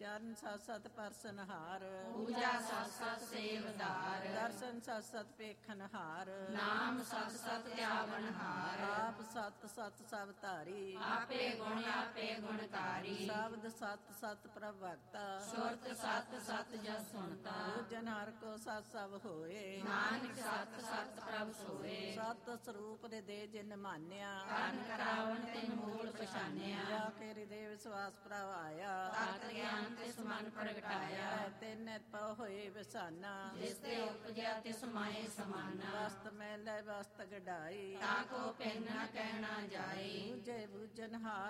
ਚਰਨ ਸਤ ਸਤ ਪਰਸਨਹਾਰ, ਪੂਜਾ ਸਤ ਸਤ ਸੇਵਦਾਰ, ਦਰਸ਼ਨ ਸਤ ਸਤ ਪੇਖਨਹਾਰ, ਨਾਮ ਸਤ ਸਤ ਧਿਆਵਨਹਾਰ, ਆਪ ਸਤ ਸਤ ਸਭ ਧਾਰੀ, ਆਪੇ ਗੁਣਕਾਰੀ, ਸ਼ਬਦ ਸਤ ਸਤ ਪ੍ਰਭਗਤਾ, ਸੁਰਤ ਸਤ ਸਤ ਜਸ ਸੁਣਤਾ, ਪੂਜਨ ਹਰ ਕੋ ਸਤ ਸਭ ਹੋਏ, ਨਾਨਕ ਸਤ ਸਤ ਪ੍ਰਭ ਸੋਏ, ਸਤ ਸਰੂਪ ਦੇ ਦੇ ਜਿਨ ਮਾਨਿਆ, ਤਨ ਕਰਾਵਨ ਤਿਨ ਮੂਲ ਪਛਾਨਿਆ, ਜਾ ਕੇ ਹਿਰਦੇ ਵਿਸ਼ਵਾਸ ਪ੍ਰਭ ਆਇਆ, ਤਤ ਗਿਆਨ ਤਿਸ ਮਨ ਪ੍ਰਗਟਾਇਆ, ਤਿਨ ਪਉ ਹੋਏ ਵਿਸਾਨਾ, ਜਿਸ ਤੇ ਉਪਜਿਆ ਤਿਸ ਮਾਏ ਸਮਾਨਾ, ਵਸਤ ਮੈਲੇ ਵਸਤ ਗਡਾਈ, ਤਾ ਕੋ ਪਿੰਨ ਨ ਕਹਿਣਾ ਜਾਈ, ਬੂਝੇ ਬੂਝਨ ਹਾਰ